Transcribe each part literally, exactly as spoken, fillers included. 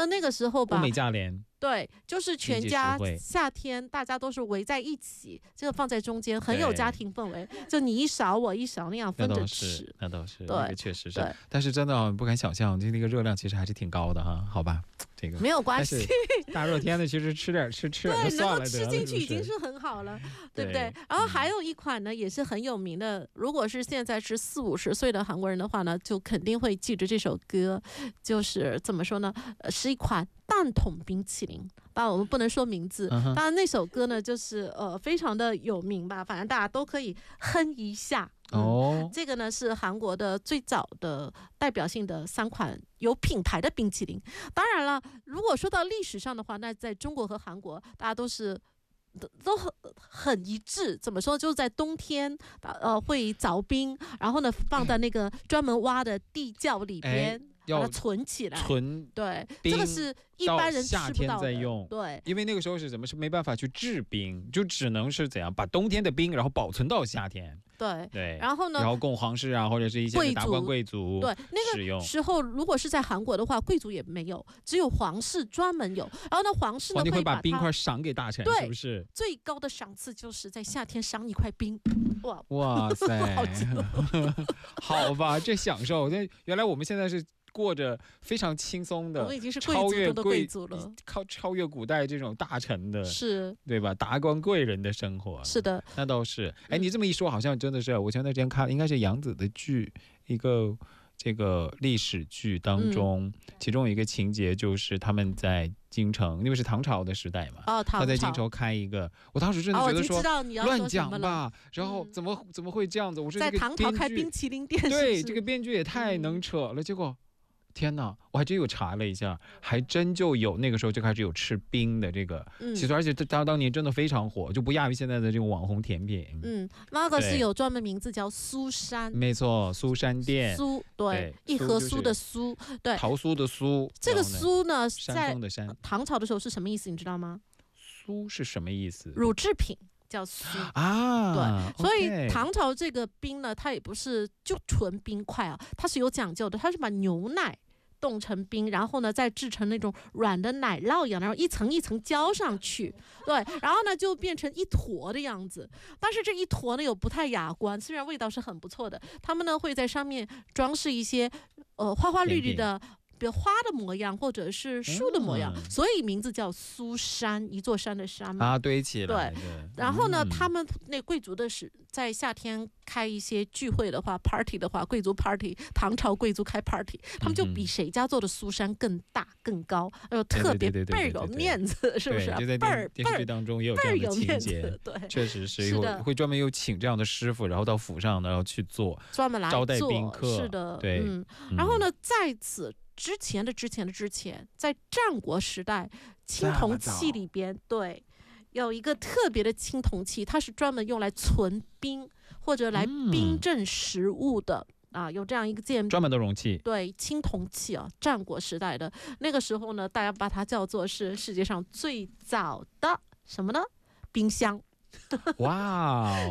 那个时候吧， 物美价廉。 对，就是全家夏天大家都是围在一起，这个放在中间很有家庭氛围，就你一勺我一勺那样分着吃。 那倒是， 对， 那个确实是。但是真的不敢想象，这那个热量其实还是挺高的哈。好吧，这个没有关系。 大热天的，其实吃点吃吃点就算了， 对，能够吃进去已经是很好了，对不对？然后还有一款呢，也是很有名的。如果是现在是四五十岁的韩国人的话呢，就肯定会记着这首歌，就是怎么说呢？呃，是一款蛋筒冰淇淋。当然我们不能说名字，当然那首歌呢，就是呃非常的有名吧，反正大家都可以哼一下。嗯、哦，这个呢是韩国的最早的代表性的三款有品牌的冰淇淋。当然了，如果说到历史上的话，那在中国和韩国，大家都是都很很一致。怎么说？就是在冬天，呃，会凿冰，然后呢放在那个专门挖的地窖里边。哎，把它存起来， 存对，这个是一般人吃不到的。 夏天在用， 对， 因为那个时候是怎么是没办法去制冰，就只能是怎样把冬天的冰，然后保存到夏天。 对对， 然后呢， 然后供皇室啊，或者是一些达官贵族对那个时候，如果是在韩国的话，贵族也没有，只有皇室专门有。然后呢，皇室呢会把冰块赏给大臣，是不是？ 最高的赏赐就是在夏天赏一块冰。哇哇塞，好吧，这享受。那原来我们现在是过着非常轻松的， 我们已经是超越贵族了， 靠超越古代这种大臣的， 是， 对吧？达官贵人的生活， 是的， 那倒是。哎，你这么一说，好像真的是。我前段时间看，应该是杨紫的剧，一个这个历史剧当中，嗯、其中有一个情节就是他们在京城，因为是唐朝的时代嘛， 哦， 他在京城开一个，我当时真的觉得说， 哦、 乱讲吧，然后怎么、嗯、怎么会这样子？我说在唐朝开冰淇淋店， 对， 是是这个编剧也太能扯了，嗯、结果。天哪，我还真有查了一下，还真就有那个时候就开始有吃冰的这个，嗯、其实而且当当年真的非常火，就不亚于现在的这种网红甜品。 嗯，那个是有专门名字叫苏山， 没错，苏山店， 苏对，一盒苏的苏，对， 桃酥的酥。 这个苏呢， 山峰的山， 唐朝的时候是什么意思？你知道吗？ 酥是什么意思？ 乳制品。叫酥啊， 对，所以唐朝这个冰呢，它也不是就纯冰块啊，它是有讲究的，它是把牛奶冻成冰，然后呢再制成那种软的奶酪一样，然后一层一层浇上去，对，然后呢就变成一坨的样子。但是这一坨呢又不太雅观，虽然味道是很不错的，他们呢会在上面装饰一些呃花花绿绿的。比如花的模样，或者是树的模样，嗯、所以名字叫苏山，一座山的山嘛。 啊，堆起来。 对，然后呢，嗯、他们那贵族的是在夏天开一些聚会的话 ，party 的话，贵族 party， 唐朝贵族开 party， 他们就比谁家做的苏山更大更高，呃，特别倍儿有面子，是不是？ 倍儿电视剧当中也有这样的情节， 对， 确实是有会专门有请这样的师傅，然后到府上然后去做， 专门来招待宾客， 是的， 对， 嗯，然后呢，在此。之前的之前的之前，在战国时代，青铜器里边，对，有一个特别的青铜器，它是专门用来存冰或者来冰镇食物的、嗯、啊，有这样一个件专门的容器， 对，青铜器啊，战国时代的那个时候呢，大家把它叫做是世界上最早的什么呢？冰箱。 哇、wow ，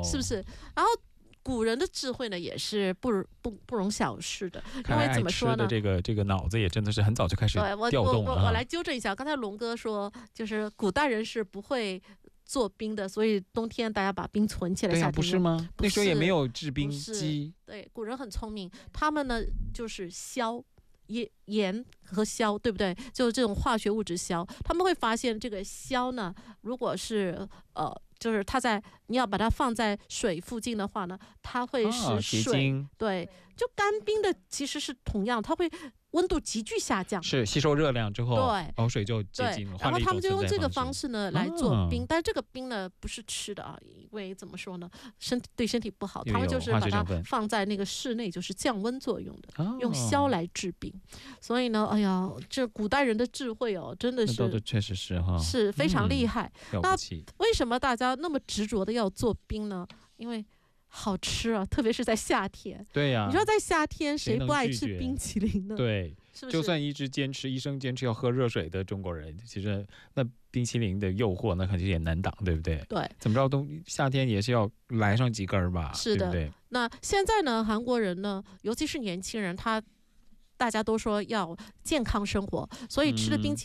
是不是？然后。古人的智慧呢，也是不不不容小视的，因为怎么说呢？ 这个这个脑子也真的是很早就开始调动了。 我我我来纠正一下，刚才龙哥说，就是古代人是不会做冰的，所以冬天大家把冰存起来，夏天用。 不是吗？那时候也没有制冰机。 对，古人很聪明，他们呢就是硝。盐盐和硝，对不对？就是这种化学物质硝，他们会发现这个硝呢，如果是呃。就是它在你要把它放在水附近的话呢，它会使水、 啊、 对，就干冰的其实是同样，它会温度急剧下降， 是吸收热量之后， 对， 然后水就结晶了。 然后他们就用这个方式呢来做冰， 啊、 但这个冰呢不是吃的啊，因为怎么说呢，身体对身体不好，他们就是把它放在那个室内，就是降温作用的， 啊、 用硝来制冰。所以呢，哎呀，这古代人的智慧哦，真的是， 确实是哈， 是非常厉害。 嗯、 那为什么大家那么执着的要做冰呢？因为好吃啊，特别是在夏天。 对呀、啊， 你说在夏天谁不爱吃冰淇淋呢？ 对， 是不是？ 就算一直坚持一生坚持要喝热水的中国人，其实那冰淇淋的诱惑那肯定也难挡，对不对？ 对， 怎么着冬夏天也是要来上几根吧？ 是的， 对不对？ 那现在呢，韩国人呢，尤其是年轻人，他大家都说要健康生活，所以吃的冰淇淋。